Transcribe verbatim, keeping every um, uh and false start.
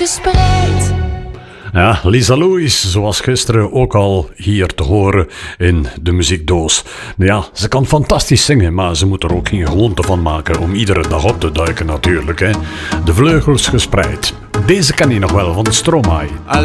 gespreid. Ja, Lisa Louise, zoals gisteren ook al hier te horen in de muziekdoos. Nou ja, ze kan fantastisch zingen, maar ze moet er ook geen gewoonte van maken om iedere dag op te duiken natuurlijk. Hè. De vleugels gespreid. Deze ken je nog wel van Stromae.